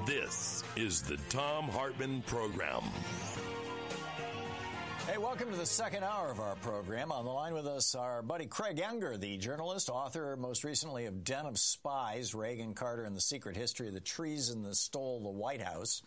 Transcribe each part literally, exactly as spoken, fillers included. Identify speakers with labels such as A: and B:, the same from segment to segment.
A: This is the Thom Hartmann Program.
B: Hey, welcome to the second hour of our program. On the line with us, our buddy Craig Unger, the journalist, author most recently of Den of Spies, Reagan, Carter, and the Secret History of the Treason That Stole the White House.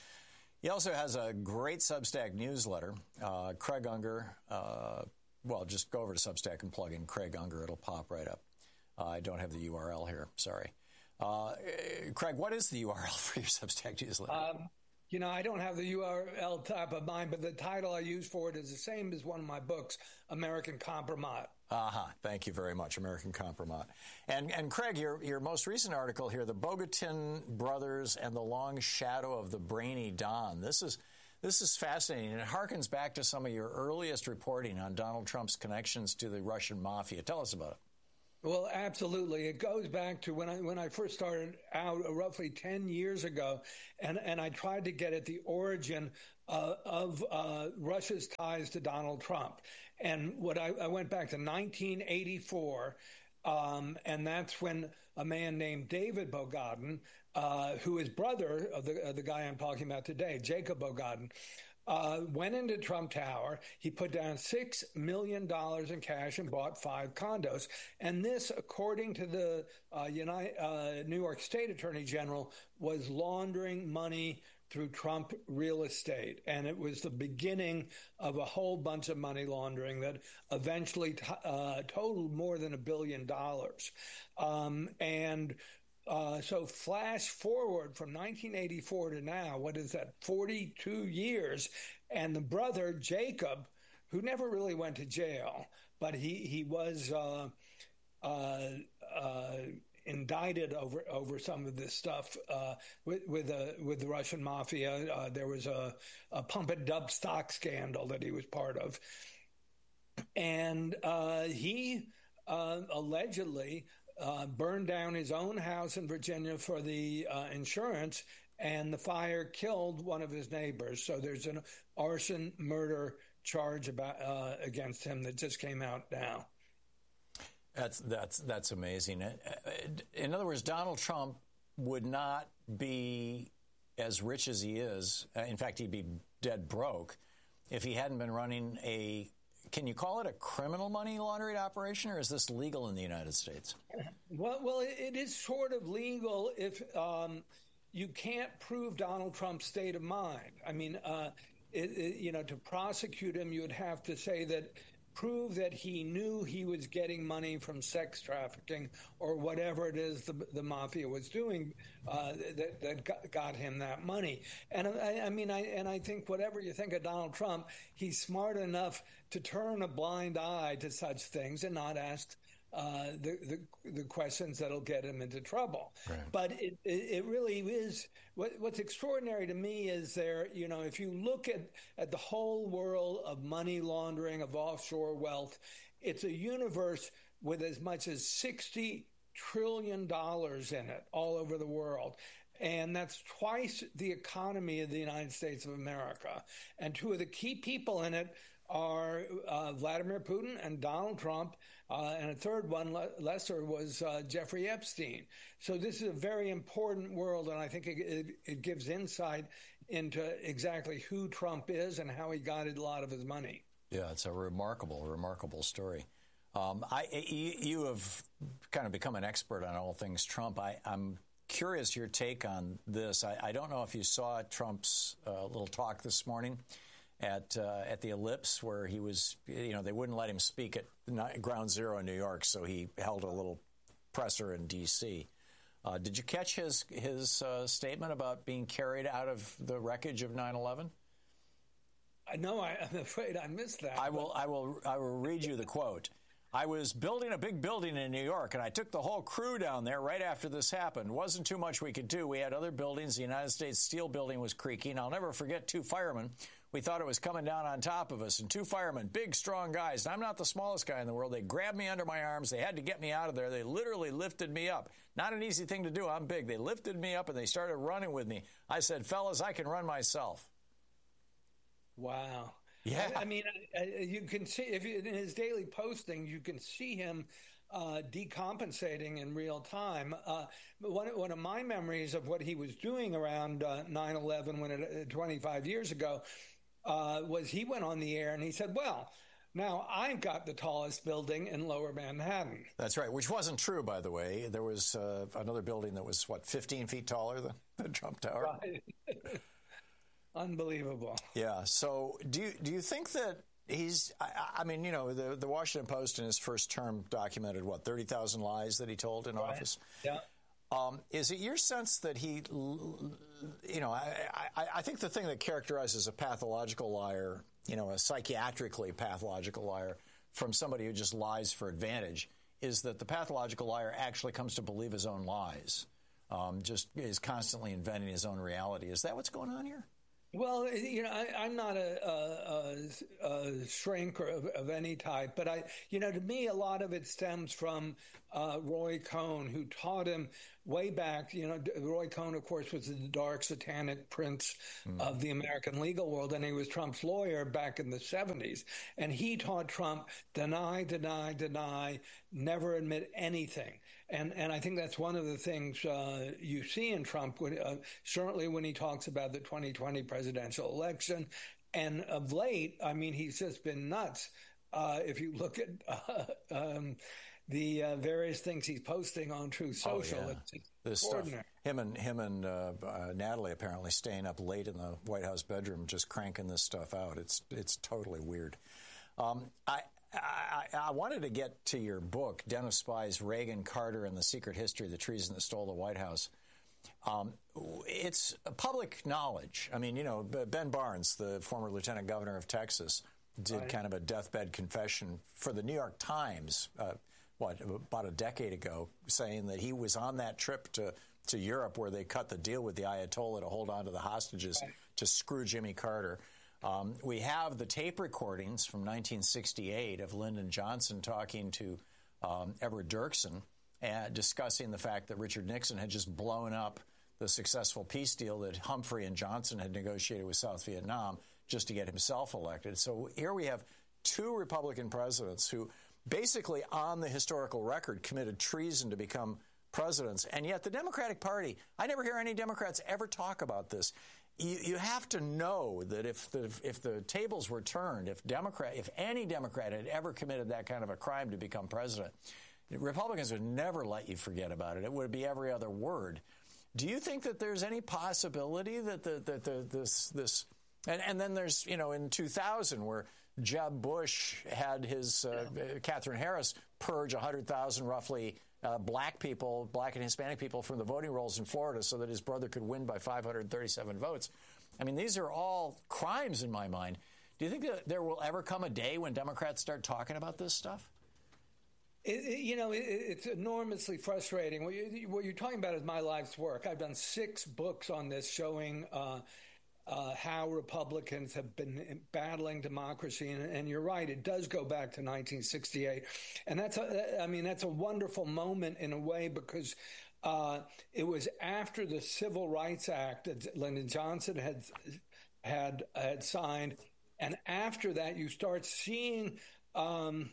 B: He also has a great Substack newsletter. Uh, Craig Unger, uh, well, just go over to Substack and plug in Craig Unger. It'll pop right up. Uh, I don't have the U R L here. Sorry. Uh, Craig, what is the U R L for your Substack newsletter?
C: Um, you know, I don't have the U R L top of mind, but the title I use for it is the same as one of my books, American Compromat.
B: Aha, uh-huh. Thank you very much, American Compromat. And and Craig, your your most recent article here, the Bogatin Brothers and the Long Shadow of the Brainy Don. This is this is fascinating, and it harkens back to some of your earliest reporting on Donald Trump's connections to the Russian mafia. Tell us about it.
C: Well, absolutely. It goes back to when I when I first started out uh, roughly ten years ago, and, and I tried to get at the origin uh, of uh, Russia's ties to Donald Trump. And what I, I went back to nineteen eighty-four, um, and that's when a man named David Bogatin, uh, who is brother of the, of the guy I'm talking about today, Jacob Bogatin, Uh, went into Trump Tower. He put down six million dollars in cash and bought five condos. And this, according to the uh, United, uh, New York State Attorney General, was laundering money through Trump real estate. And it was the beginning of a whole bunch of money laundering that eventually t- uh, totaled more than a billion dollars. Um, and Uh, so flash forward from nineteen eighty-four to now, what is that, forty-two years, and the brother, Jacob, who never really went to jail, but he, he was uh, uh, uh, indicted over over some of this stuff uh, with with, uh, with the Russian mafia. Uh, there was a, a pump and dump stock scandal that he was part of. And uh, he uh, allegedly Uh, burned down his own house in Virginia for the uh, insurance, and the fire killed one of his neighbors. So there's an arson murder charge about uh, against him that just came out now.
B: That's that's that's amazing. In other words, Donald Trump would not be as rich as he is. In fact, he'd be dead broke if he hadn't been running a, can you call it a criminal money laundering operation, or is this legal in the United States?
C: Well, well, it is sort of legal if um, you can't prove Donald Trump's state of mind. I mean, uh, it, it, you know, to prosecute him, you would have to say that, prove that he knew he was getting money from sex trafficking or whatever it is the, the mafia was doing uh, that, that got, got him that money. And I, I mean, I and I think whatever you think of Donald Trump, he's smart enough to turn a blind eye to such things and not ask Uh, the, the the questions that'll get him into trouble.
B: Right.
C: But it, it it really is what, what's extraordinary to me is there, you know, if you look at, at the whole world of money laundering, of offshore wealth, it's a universe with as much as sixty trillion dollars in it all over the world. And that's twice the economy of the United States of America. And two of the key people in it are uh, Vladimir Putin and Donald Trump, uh, and a third one, le- lesser, was uh, Jeffrey Epstein. So this is a very important world, and I think it, it, it gives insight into exactly who Trump is and how he got a lot of his money.
B: Yeah, it's a remarkable, remarkable story. Um, I, you, you have kind of become an expert on all things Trump. I, I'm curious your take on this. I, I don't know if you saw Trump's uh, little talk this morning at uh, at the Ellipse, where he was, you know, they wouldn't let him speak at Ground Zero in New York, so he held a little presser in D C. Uh, did you catch his his uh, statement about being carried out of the wreckage of nine eleven?
C: No, I, I'm afraid I missed that.
B: I will, I will, I will read you the quote. I was building a big building in New York, and I took the whole crew down there right after this happened. Wasn't too much we could do. We had other buildings. The United States Steel building was creaking. I'll never forget two firemen. We thought it was coming down on top of us, and two firemen, big, strong guys. And I'm not the smallest guy in the world. They grabbed me under my arms. They had to get me out of there. They literally lifted me up. Not an easy thing to do. I'm big. They lifted me up, and they started running with me. I said, fellas, I can run myself.
C: Wow.
B: Yeah.
C: I, I mean, you can see if you, in his daily posting, you can see him uh, decompensating in real time. Uh, one, one of my memories of what he was doing around uh, nine eleven, when it, twenty-five years ago, uh, was he went on the air and he said, well, now I've got the tallest building in Lower Manhattan.
B: That's right, which wasn't true, by the way. There was uh, another building that was, what, fifteen feet taller than the Trump Tower?
C: Right. Unbelievable.
B: Yeah. So do you, do you think that he's, I, I mean, you know, the, the Washington Post in his first term documented, what, thirty thousand lies that he told in
C: right.
B: office?
C: Yeah.
B: Um, is it your sense that he, you know, I, I, I think the thing that characterizes a pathological liar, you know, a psychiatrically pathological liar from somebody who just lies for advantage, is that the pathological liar actually comes to believe his own lies, um, just is constantly inventing his own reality. Is that what's going on here?
C: Well, you know, I, I'm not a, a, a shrink or of, of any type, but I, you know, to me, a lot of it stems from uh, Roy Cohn, who taught him way back. You know, Roy Cohn, of course, was the dark satanic prince mm. of the American legal world, and he was Trump's lawyer back in the seventies. And he taught Trump, deny, deny, deny, never admit anything. And and I think that's one of the things uh, you see in Trump, when, uh, certainly when he talks about the twenty twenty presidential election. And of late, I mean, he's just been nuts. Uh, if you look at uh, um, the uh, various things he's posting on Truth Social,
B: oh, yeah.
C: it's
B: this
C: extraordinary.
B: Stuff, him and him and uh, uh, Natalie apparently staying up late in the White House bedroom, just cranking this stuff out. It's it's totally weird. Um, I. I, I wanted to get to your book, Den of Spies, Reagan, Carter, and the Secret History of the Treason that Stole the White House. Um, it's public knowledge. I mean, you know, Ben Barnes, the former lieutenant governor of Texas, did right. kind of a deathbed confession for the New York Times, uh, what, about a decade ago, saying that he was on that trip to, to Europe where they cut the deal with the Ayatollah to hold on to the hostages right. to screw Jimmy Carter. Um, we have the tape recordings from nineteen sixty-eight of Lyndon Johnson talking to um, Everett Dirksen and discussing the fact that Richard Nixon had just blown up the successful peace deal that Humphrey and Johnson had negotiated with South Vietnam just to get himself elected. So here we have two Republican presidents who basically on the historical record committed treason to become presidents. And yet the Democratic Party, I never hear any Democrats ever talk about this. You, you have to know that if the if the tables were turned, if Democrat, if any Democrat had ever committed that kind of a crime to become president, Republicans would never let you forget about it. It would be every other word. Do you think that there's any possibility that the that the this this and, and then there's, you know, in two thousand where Jeb Bush had his uh, yeah. Catherine Harris purge one hundred thousand roughly Uh, black people, black and Hispanic people from the voting rolls in Florida so that his brother could win by five hundred thirty-seven votes. I mean, these are all crimes in my mind. Do you think that there will ever come a day when Democrats start talking about this stuff?
C: It, it, you know, it, it's enormously frustrating. What, you, what you're talking about is my life's work. I've done six books on this showing uh, uh, how Republicans have been battling democracy. And, and you're right, it does go back to nineteen sixty-eight. And that's, a, I mean, that's a wonderful moment in a way because uh, it was after the Civil Rights Act that Lyndon Johnson had, had, had signed. And after that, you start seeing, um,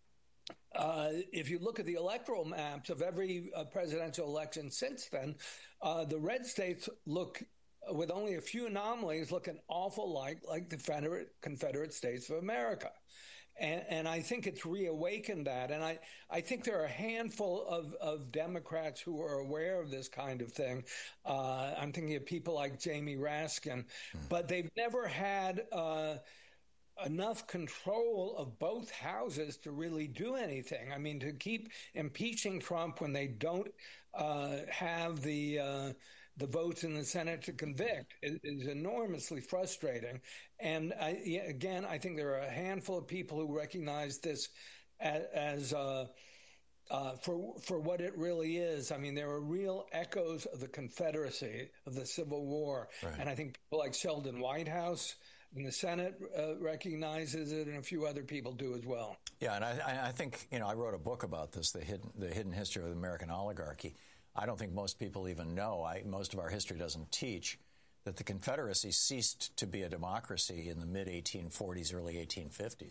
C: uh, if you look at the electoral maps of every uh, presidential election since then, uh, the red states look, with only a few anomalies, look an awful like like the Confederate, Confederate States of America. And, and I think it's reawakened that. And I, I think there are a handful of, of Democrats who are aware of this kind of thing. Uh, I'm thinking of people like Jamie Raskin, mm. but they've never had uh, enough control of both houses to really do anything. I mean, to keep impeaching Trump when they don't uh, have the uh, the votes in the Senate to convict is, is enormously frustrating. And I, again, I think there are a handful of people who recognize this as, as uh, uh, for for what it really is. I mean, there are real echoes of the Confederacy, of the Civil War. Right. And I think people like Sheldon Whitehouse in the Senate uh, recognizes it, and a few other people do as well.
B: Yeah, and I, I think, you know, I wrote a book about this, the hidden, the hidden history of the American oligarchy. I don't think most people even know, I, most of our history doesn't teach, that the Confederacy ceased to be a democracy in the mid eighteen forties, early eighteen fifties.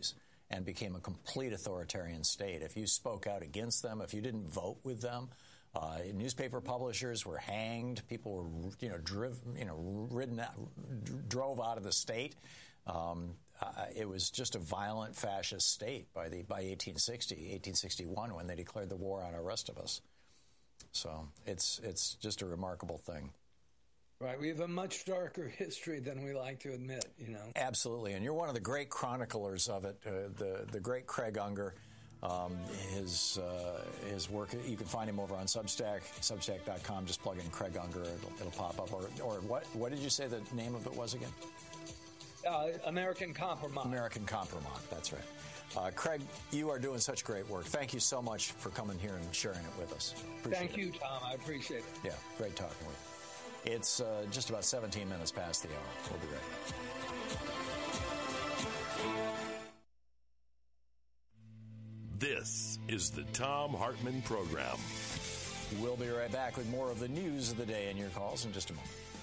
B: and became a complete authoritarian state. If you spoke out against them, if you didn't vote with them, uh, newspaper publishers were hanged. People were, you know, driven, you know, ridden, out, drove out of the state. Um, uh, it was just a violent fascist state by the by eighteen sixty, eighteen sixty-one, when they declared the war on the rest of us. So it's it's just a remarkable thing.
C: Right. We have a much darker history than we like to admit, you know.
B: Absolutely. And you're one of the great chroniclers of it, uh, the, the great Craig Unger. Um, his uh, his work, you can find him over on Substack, substack dot com. Just plug in Craig Unger, it'll, it'll pop up. Or, or what, what did you say the name of it was again?
C: Uh, American Compromise.
B: American Compromise, that's right. Uh, Craig, you are doing such great work. Thank you so much for coming here and sharing it with us. Appreciate
C: Thank
B: it.
C: you, Tom. I appreciate it.
B: Yeah, great talking with you. It's uh, just about seventeen minutes past the hour. We'll be right
A: back. This is the Thom Hartmann Program.
B: We'll be right back with more of the news of the day and your calls in just a moment.